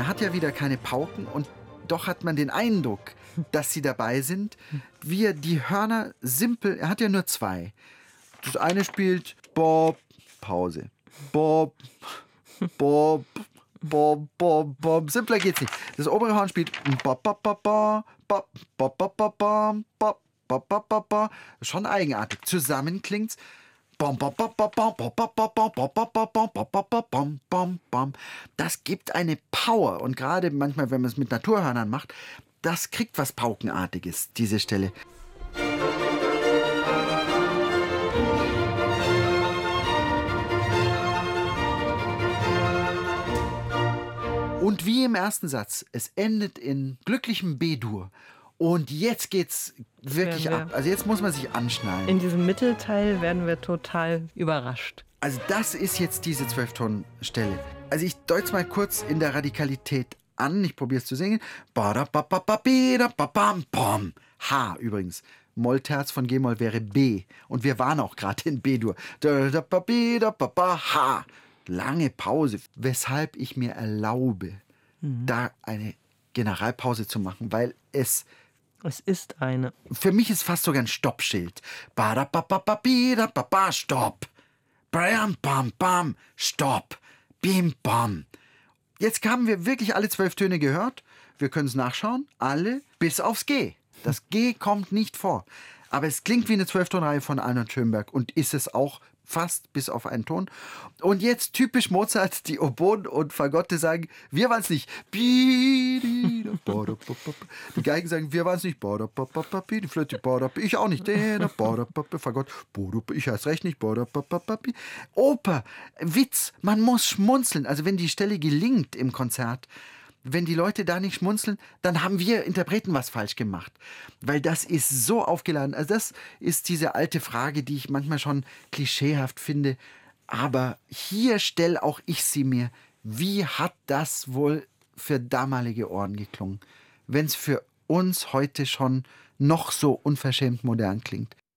hat ja wieder keine Pauken und doch hat man den Eindruck, dass sie dabei sind, wie er die Hörner simpel, er hat ja nur 2. Das eine spielt Bob, Pause, Bob, Bob, Bob, Bob, Bob. Simpler geht's nicht. Das obere Horn spielt Bob, Bob, Bob, Bob, Bob, Bob, Bob, Bob, Bob, Bob, Bob, Bob, Bob, Bob. Schon eigenartig. Zusammen klingt's das gibt eine Power. Und gerade manchmal, wenn man es mit Naturhörnern macht, das kriegt was Paukenartiges, diese Stelle. Und wie im ersten Satz, es endet in glücklichem B-Dur. Und jetzt geht's wirklich ab. Also jetzt muss man sich anschnallen. In diesem Mittelteil werden wir total überrascht. Also das ist jetzt diese 12-Ton-Stelle. Also ich deute es mal kurz in der Radikalität an. Ich probiere es zu singen. H übrigens. Mollterz von G-Moll wäre B. Und wir waren auch gerade in B-Dur. H. Lange Pause. Weshalb ich mir erlaube, da eine Generalpause zu machen, weil es ist eine. Für mich ist fast sogar ein Stoppschild. Stopp. Bam, bam, bam. Stopp. Bim, bam. Jetzt haben wir wirklich alle 12 Töne gehört. Wir können es nachschauen. Alle bis aufs G. Das G kommt nicht vor. Aber es klingt wie eine 12-Ton-Reihe von Arnold Schönberg und ist es auch fast bis auf einen Ton. Und jetzt typisch Mozart, die Oboen und Fagotte sagen, wir waren es nicht. Die Geigen sagen, wir waren es nicht. Die Flöte, ich auch nicht. Fagott, ich erst recht nicht. Oper, Witz, man muss schmunzeln. Also wenn die Stelle gelingt im Konzert, wenn die Leute da nicht schmunzeln, dann haben wir Interpreten was falsch gemacht. Weil das ist so aufgeladen. Also das ist diese alte Frage, die ich manchmal schon klischeehaft finde. Aber hier stelle auch ich sie mir. Wie hat das wohl für damalige Ohren geklungen? Wenn es für uns heute schon noch so unverschämt modern klingt.